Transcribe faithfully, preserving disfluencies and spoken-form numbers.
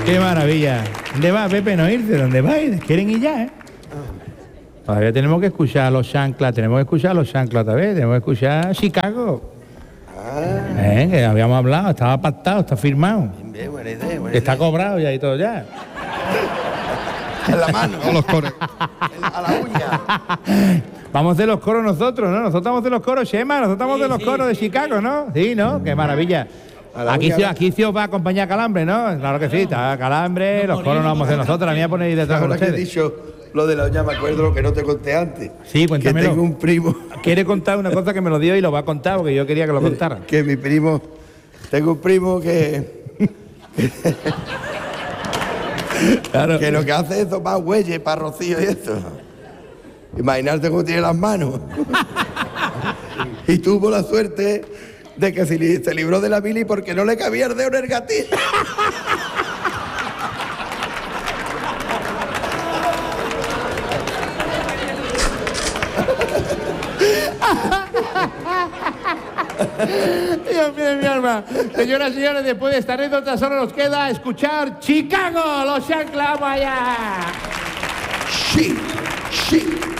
Qué maravilla. ¿Dónde va, Pepe? No irse, ¿dónde vais? Quieren ir ya, ¿eh? Todavía tenemos que escuchar a los chanclas, tenemos que escuchar a los chanclas otra vez, tenemos que escuchar a Chicago. Ah. Eh, que habíamos hablado, estaba pactado, está firmado. Bien, buena idea, buena Que está idea. cobrado ya y todo ya. En la mano. Con los coros. A la uña. Vamos a hacer los coros nosotros, ¿no? Nosotros vamos a hacer los coros, Chema, nosotros estamos de los coros de Chicago, ¿no? Sí, ¿no? Qué maravilla. A la Aquí uña, sí, ¿no? aquí sí os va a acompañar Calambre, ¿no? Claro que sí, está Calambre, los coros nos vamos a hacer nosotros, la mía pone ahí detrás con Ahora que he ustedes. dicho lo de la uña, me acuerdo lo que no te conté antes. Sí, Que cuéntamelo. tengo un primo, Quiere contar una cosa que me lo dio y lo va a contar porque yo quería que lo contara. que mi primo, tengo un primo que, Claro. que lo que hace es tomar huelles para Rocío y eso. Imaginarte cómo tiene las manos. Y tuvo la suerte de que se, li- se libró de la mili porque no le cabía el dedo en el gatillo. Dios mío, mi alma. Señoras y señores, después de esta anécdota solo nos queda escuchar Chicago, los chanclas, vaya. Sí, sí.